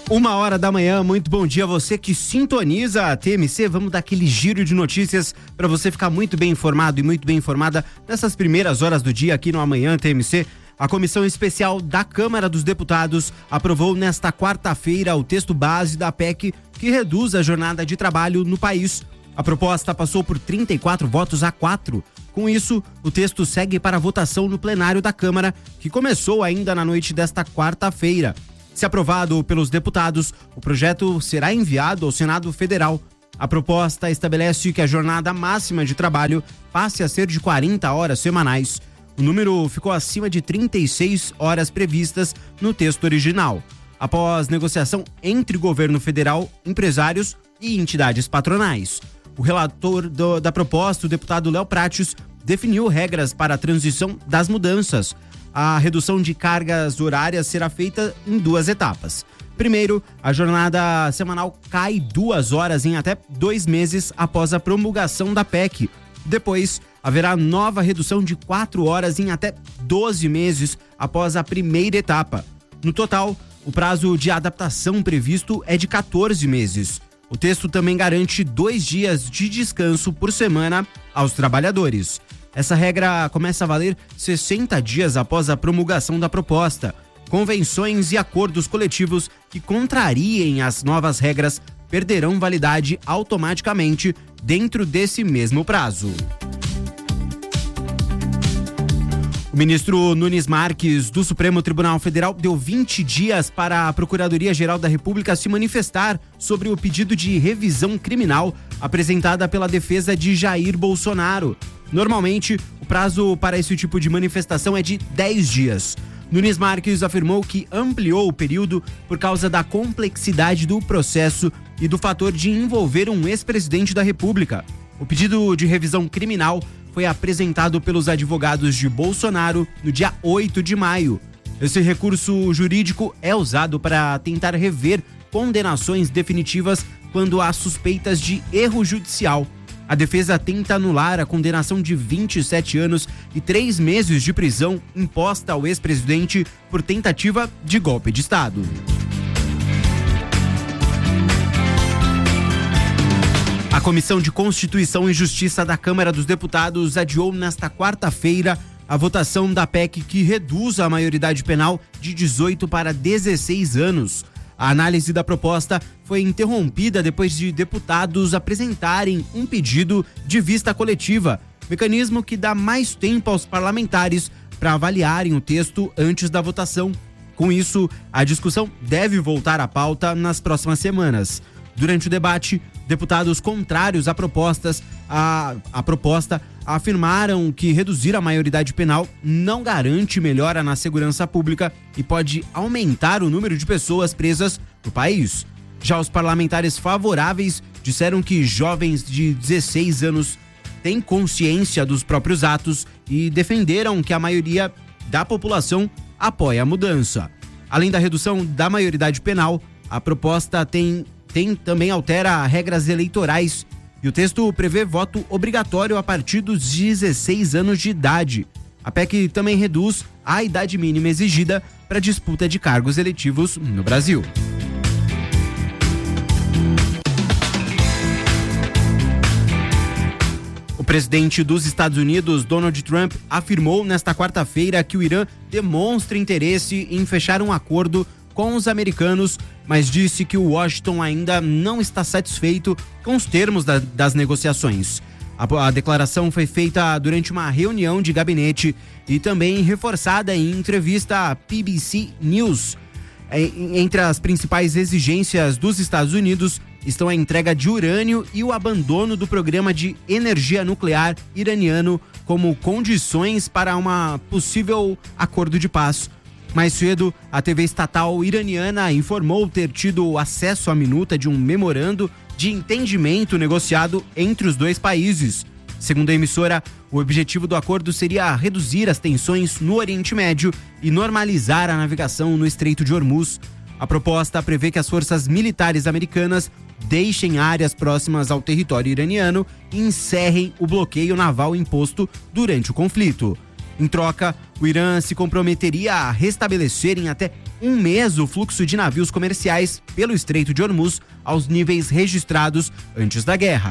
1h da manhã, muito bom dia a você que sintoniza a TMC. Vamos dar aquele giro de notícias para você ficar muito bem informado e muito bem informada nessas primeiras horas do dia aqui no Amanhã TMC. A Comissão Especial da Câmara dos Deputados aprovou nesta quarta-feira o texto base da PEC que reduz a jornada de trabalho no país. A proposta passou por 34 votos a 4. Com isso, o texto segue para a votação no plenário da Câmara, que começou ainda na noite desta quarta-feira. Se aprovado pelos deputados, o projeto será enviado ao Senado Federal. A proposta estabelece que a jornada máxima de trabalho passe a ser de 40 horas semanais. O número ficou acima de 36 horas previstas no texto original. Após negociação entre governo federal, empresários e entidades patronais. O relator da proposta, o deputado Léo Pratius, definiu regras para a transição das mudanças. A redução de cargas horárias será feita em 2 etapas. Primeiro, a jornada semanal cai 2 horas em até 2 meses após a promulgação da PEC. Depois, haverá nova redução de 4 horas em até 12 meses após a primeira etapa. No total, o prazo de adaptação previsto é de 14 meses. O texto também garante 2 dias de descanso por semana aos trabalhadores. Essa regra começa a valer 60 dias após a promulgação da proposta. Convenções e acordos coletivos que contrariem as novas regras perderão validade automaticamente dentro desse mesmo prazo. O ministro Nunes Marques, do Supremo Tribunal Federal, deu 20 dias para a Procuradoria-Geral da República se manifestar sobre o pedido de revisão criminal apresentada pela defesa de Jair Bolsonaro. Normalmente, o prazo para esse tipo de manifestação é de 10 dias. Nunes Marques afirmou que ampliou o período por causa da complexidade do processo e do fator de envolver um ex-presidente da República. O pedido de revisão criminal foi apresentado pelos advogados de Bolsonaro no dia 8 de maio. Esse recurso jurídico é usado para tentar rever condenações definitivas quando há suspeitas de erro judicial. A defesa tenta anular a condenação de 27 anos e 3 meses de prisão imposta ao ex-presidente por tentativa de golpe de Estado. A Comissão de Constituição e Justiça da Câmara dos Deputados adiou nesta quarta-feira a votação da PEC que reduz a maioridade penal de 18 para 16 anos. A análise da proposta foi interrompida depois de deputados apresentarem um pedido de vista coletiva, mecanismo que dá mais tempo aos parlamentares para avaliarem o texto antes da votação. Com isso, a discussão deve voltar à pauta nas próximas semanas. Durante o debate, deputados contrários à proposta afirmaram que reduzir a maioridade penal não garante melhora na segurança pública e pode aumentar o número de pessoas presas no país. Já os parlamentares favoráveis disseram que jovens de 16 anos têm consciência dos próprios atos e defenderam que a maioria da população apoia a mudança. Além da redução da maioridade penal, a proposta também altera regras eleitorais e o texto prevê voto obrigatório a partir dos 16 anos de idade. A PEC também reduz a idade mínima exigida para disputa de cargos eletivos no Brasil. O presidente dos Estados Unidos, Donald Trump, afirmou nesta quarta-feira que o Irã demonstra interesse em fechar um acordo com os americanos, mas disse que o Washington ainda não está satisfeito com os termos das negociações. A declaração foi feita durante uma reunião de gabinete e também reforçada em entrevista à PBC News. Entre as principais exigências dos Estados Unidos estão a entrega de urânio e o abandono do programa de energia nuclear iraniano como condições para um possível acordo de paz. Mais cedo, a TV estatal iraniana informou ter tido acesso à minuta de um memorando de entendimento negociado entre os dois países. Segundo a emissora, o objetivo do acordo seria reduzir as tensões no Oriente Médio e normalizar a navegação no Estreito de Hormuz. A proposta prevê que as forças militares americanas deixem áreas próximas ao território iraniano e encerrem o bloqueio naval imposto durante o conflito. Em troca, O Irã se comprometeria a restabelecer em até um mês o fluxo de navios comerciais pelo Estreito de Hormuz aos níveis registrados antes da guerra.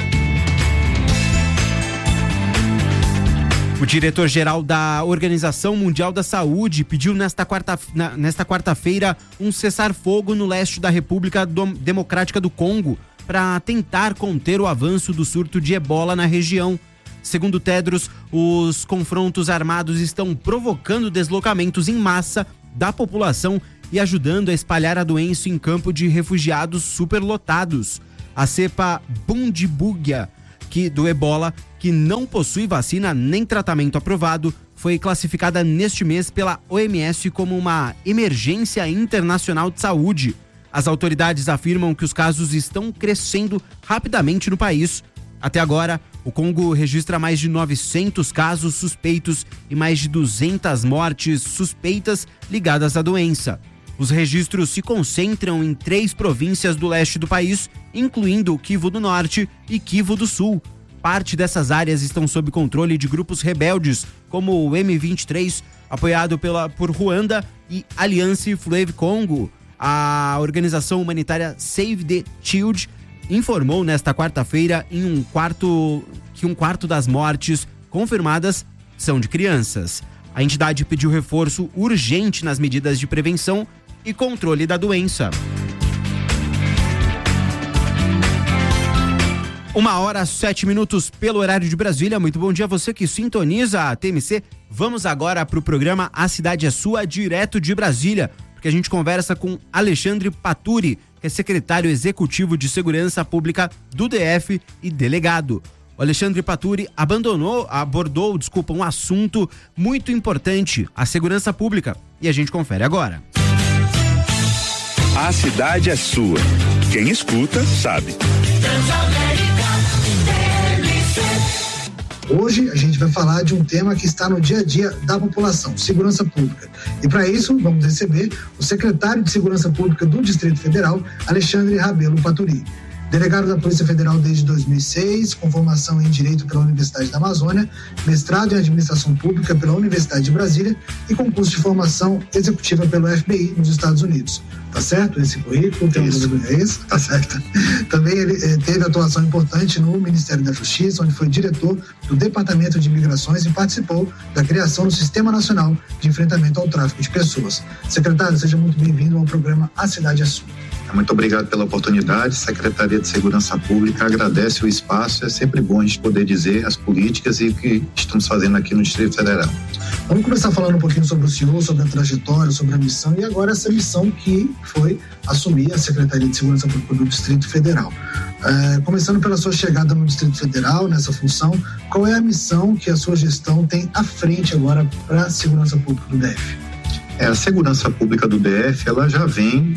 O diretor-geral da Organização Mundial da Saúde pediu nesta quarta-feira um cessar-fogo no leste da República Democrática do Congo para tentar conter o avanço do surto de ebola na região. Segundo Tedros, os confrontos armados estão provocando deslocamentos em massa da população e ajudando a espalhar a doença em campo de refugiados superlotados. A cepa Bundibugyo do ebola, que não possui vacina nem tratamento aprovado, foi classificada neste mês pela OMS como uma emergência internacional de saúde. As autoridades afirmam que os casos estão crescendo rapidamente no país. Até agora, o Congo registra mais de 900 casos suspeitos e mais de 200 mortes suspeitas ligadas à doença. Os registros se concentram em 3 províncias do leste do país, incluindo Kivu do Norte e Kivu do Sul. Parte dessas áreas estão sob controle de grupos rebeldes, como o M23, apoiado por Ruanda, e Alliance Fleuve Congo. A organização humanitária Save the Children informou nesta quarta-feira que um quarto das mortes confirmadas são de crianças. A entidade pediu reforço urgente nas medidas de prevenção e controle da doença. 1h07 pelo horário de Brasília. Muito bom dia a você que sintoniza a TMC. Vamos agora para o programa A Cidade é Sua, direto de Brasília, porque a gente conversa com Alexandre Paturi, que é secretário executivo de Segurança Pública do DF e delegado. O Alexandre Paturi abordou um assunto muito importante, a segurança pública, e a gente confere agora. A cidade é sua. Quem escuta, sabe. Hoje a gente vai falar de um tema que está no dia a dia da população, segurança pública. E para isso vamos receber o secretário de Segurança Pública do Distrito Federal, Alexandre Rabelo Paturi. Delegado da Polícia Federal desde 2006, com formação em Direito pela Universidade da Amazônia, mestrado em Administração Pública pela Universidade de Brasília e concurso de formação executiva pelo FBI nos Estados Unidos. Tá certo esse currículo? É isso? Tá certo. Também ele teve atuação importante no Ministério da Justiça, onde foi diretor do Departamento de Imigrações e participou da criação do Sistema Nacional de Enfrentamento ao Tráfico de Pessoas. Secretário, seja muito bem-vindo ao programa A Cidade é Sua. Muito obrigado pela oportunidade. Secretaria de Segurança Pública agradece o espaço. É sempre bom a gente poder dizer as políticas e o que estamos fazendo aqui no Distrito Federal. Vamos começar falando um pouquinho sobre o senhor, sobre a trajetória, sobre a missão e agora essa missão que foi assumir a Secretaria de Segurança Pública do Distrito Federal. Começando pela sua chegada no Distrito Federal, nessa função, qual é a missão que a sua gestão tem à frente agora para a Segurança Pública do DF? A segurança pública do DF, ela já vem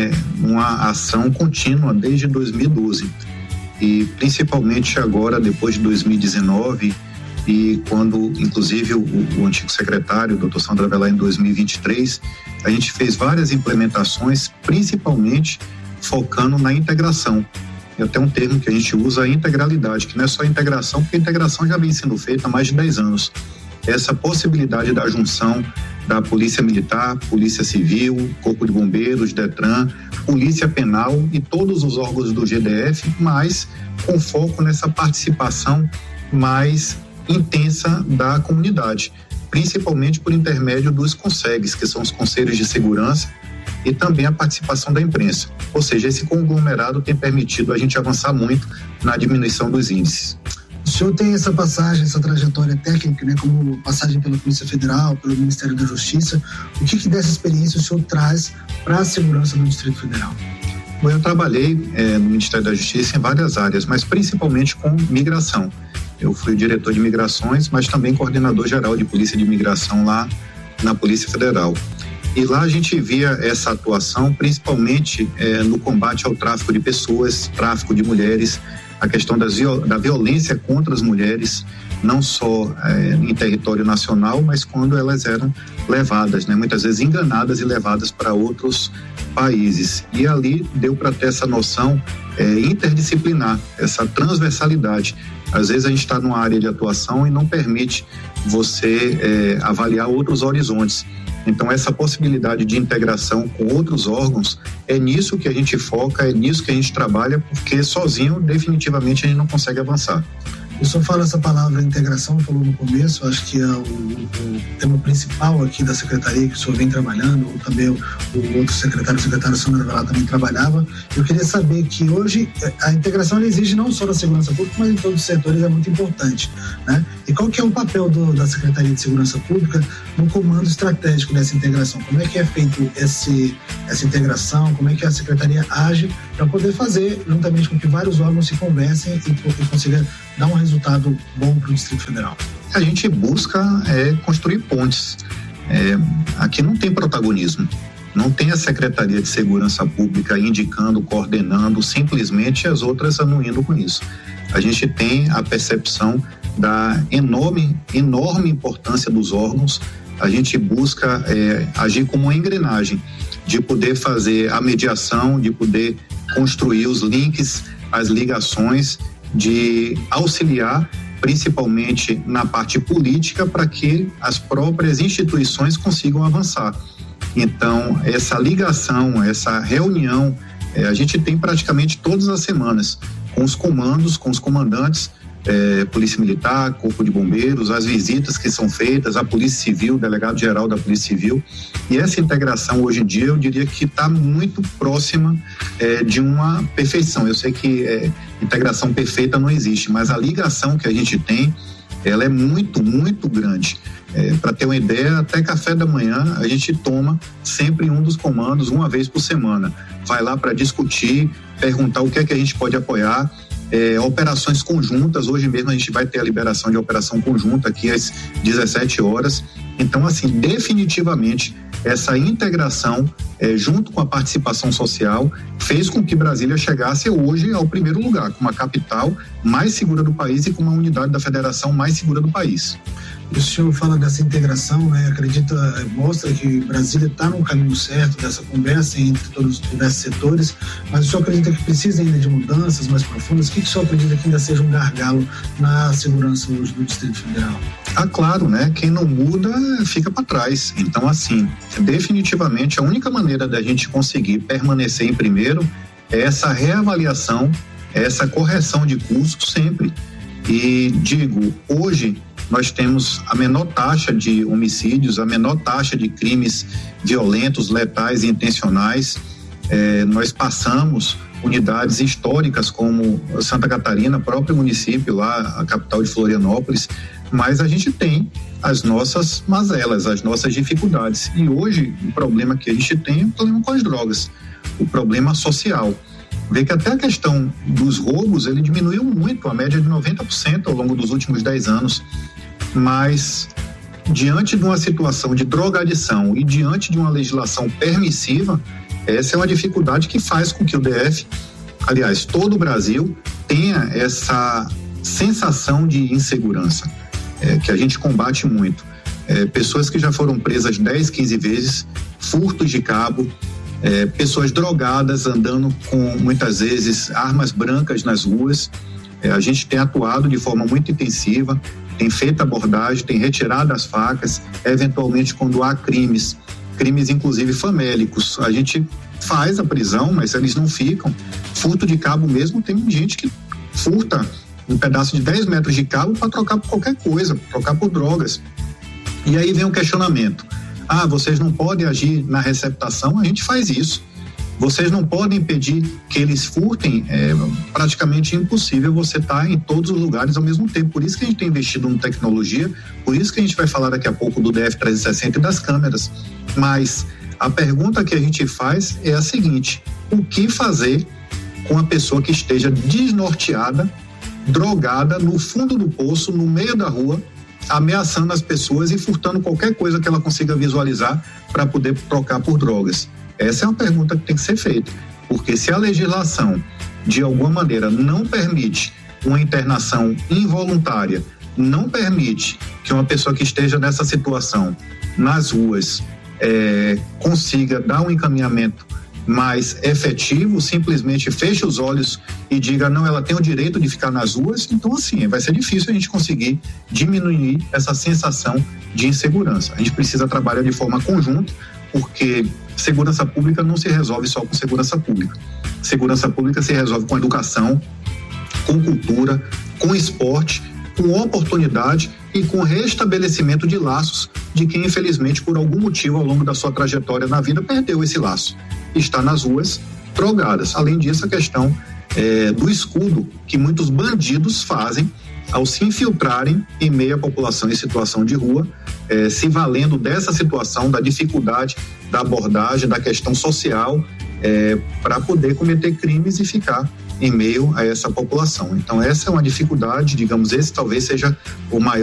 uma ação contínua desde 2012 e principalmente agora, depois de 2019 e quando, inclusive, o antigo secretário, o Dr. Sandro Avelar, em 2023, a gente fez várias implementações, principalmente focando na integração. E até um termo que a gente usa, a integralidade, que não é só integração, porque a integração já vem sendo feita há mais de 10 anos. Essa possibilidade da junção da Polícia Militar, Polícia Civil, Corpo de Bombeiros, Detran, Polícia Penal e todos os órgãos do GDF, mas com foco nessa participação mais intensa da comunidade, principalmente por intermédio dos CONSEGs, que são os Conselhos de Segurança, e também a participação da imprensa. Ou seja, esse conglomerado tem permitido a gente avançar muito na diminuição dos índices. O senhor tem essa passagem, essa trajetória técnica, né, como passagem pela Polícia Federal, pelo Ministério da Justiça. O que dessa experiência o senhor traz para a segurança do Distrito Federal? Bom, eu trabalhei no Ministério da Justiça em várias áreas, mas principalmente com migração. Eu fui diretor de migrações, mas também coordenador geral de Polícia de Imigração lá na Polícia Federal. E lá a gente via essa atuação principalmente no combate ao tráfico de pessoas, tráfico de mulheres, a questão da violência contra as mulheres, não só em território nacional, mas quando elas eram levadas, né, muitas vezes enganadas e levadas para outros países. E ali deu para ter essa noção interdisciplinar, essa transversalidade. Às vezes a gente está numa área de atuação e não permite você avaliar outros horizontes. Então, essa possibilidade de integração com outros órgãos, é nisso que a gente foca, é nisso que a gente trabalha, porque sozinho, definitivamente, a gente não consegue avançar. O senhor fala essa palavra integração, falou no começo, acho que é o tema principal aqui da secretaria que o senhor vem trabalhando, ou também o outro secretário, Sandra Velar, também trabalhava. Eu queria saber que hoje a integração ela exige não só da segurança pública, mas em todos os setores é muito importante, né? E qual que é o papel da Secretaria de Segurança Pública no comando estratégico dessa integração? Como é que é feito essa integração? Como é que a Secretaria age para poder fazer, juntamente com que vários órgãos se conversem e consiga dar um resultado bom para o Distrito Federal? A gente busca construir pontes. Aqui não tem protagonismo. Não tem a Secretaria de Segurança Pública indicando, coordenando, simplesmente as outras anuindo com isso. A gente tem a percepção da enorme importância dos órgãos. A gente busca agir como uma engrenagem, de poder fazer a mediação, de poder construir os links, as ligações, de auxiliar principalmente na parte política para que as próprias instituições consigam avançar. Então, essa ligação, essa reunião, a gente tem praticamente todas as semanas com os comandos, com os comandantes, Polícia Militar, Corpo de Bombeiros, as visitas que são feitas, a Polícia Civil, delegado-geral da Polícia Civil, e essa integração hoje em dia eu diria que está muito próxima de uma perfeição. Eu sei que integração perfeita não existe, mas a ligação que a gente tem, ela é muito, muito grande. Para ter uma ideia, até café da manhã a gente toma sempre um dos comandos uma vez por semana. Vai lá para discutir, perguntar o que é que a gente pode apoiar. Operações conjuntas, hoje mesmo a gente vai ter a liberação de operação conjunta aqui às 17 horas. Então, assim, definitivamente essa integração junto com a participação social fez com que Brasília chegasse hoje ao primeiro lugar, com uma capital mais segura do país e com uma unidade da federação mais segura do país. O senhor fala dessa integração, né? Mostra que Brasília está no caminho certo dessa conversa entre todos os diversos setores, mas o senhor acredita que precisa ainda de mudanças mais profundas? O que o senhor acredita que ainda seja um gargalo na segurança hoje do Distrito Federal? Claro, né? Quem não muda fica para trás. Então, assim, definitivamente a única maneira da gente conseguir permanecer em primeiro é essa reavaliação, essa correção de curso sempre. E digo, hoje nós temos a menor taxa de homicídios, a menor taxa de crimes violentos, letais e intencionais. Nós passamos unidades históricas como Santa Catarina, próprio município lá, a capital de Florianópolis, mas a gente tem as nossas mazelas, as nossas dificuldades. E hoje o problema que a gente tem é o problema com as drogas, o problema social. Vê que até a questão dos roubos, ele diminuiu muito, a média de 90% ao longo dos últimos 10 anos. Mas, diante de uma situação de drogadição e diante de uma legislação permissiva, essa é uma dificuldade que faz com que o DF, aliás, todo o Brasil, tenha essa sensação de insegurança, que a gente combate muito. Pessoas que já foram presas 10, 15 vezes, furtos de cabo, pessoas drogadas andando com, muitas vezes, armas brancas nas ruas. A gente tem atuado de forma muito intensiva, tem feito abordagem, tem retirado as facas, eventualmente quando há crimes inclusive famélicos, a gente faz a prisão, mas eles não ficam. Furto de cabo mesmo, tem gente que furta um pedaço de 10 metros de cabo para trocar por qualquer coisa, trocar por drogas. E aí vem o questionamento: vocês não podem agir na receptação? A gente faz isso. Vocês não podem impedir que eles furtem, é praticamente impossível você estar em todos os lugares ao mesmo tempo. Por isso que a gente tem investido em tecnologia, por isso que a gente vai falar daqui a pouco do DF360 e das câmeras. Mas a pergunta que a gente faz é a seguinte: o que fazer com a pessoa que esteja desnorteada, drogada, no fundo do poço, no meio da rua, ameaçando as pessoas e furtando qualquer coisa que ela consiga visualizar para poder trocar por drogas? Essa é uma pergunta que tem que ser feita, porque se a legislação, de alguma maneira, não permite uma internação involuntária, não permite que uma pessoa que esteja nessa situação nas ruas consiga dar um encaminhamento mais efetivo, simplesmente feche os olhos e diga, não, ela tem o direito de ficar nas ruas, então assim, vai ser difícil a gente conseguir diminuir essa sensação de insegurança. A gente precisa trabalhar de forma conjunta, porque segurança pública não se resolve só com segurança pública. Segurança pública se resolve com educação, com cultura, com esporte, com oportunidade e com restabelecimento de laços de quem, infelizmente, por algum motivo, ao longo da sua trajetória na vida, perdeu esse laço. Está nas ruas drogadas. Além disso, a questão do escudo que muitos bandidos fazem ao se infiltrarem em meio à população em situação de rua, se valendo dessa situação, da dificuldade da abordagem, da questão social, para poder cometer crimes e ficar em meio a essa população. Então, essa é uma dificuldade, digamos, esse talvez seja o maior